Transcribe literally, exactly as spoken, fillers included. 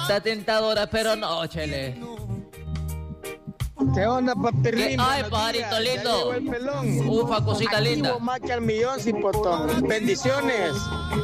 Está tentadora, pero no, Chele. ¿Qué onda, papirrín? Ay, Buenos pajarito días. lindo. Ya llegó el pelón. Ufa, cosita Activo linda. más que al millón, cipotón. Bendiciones.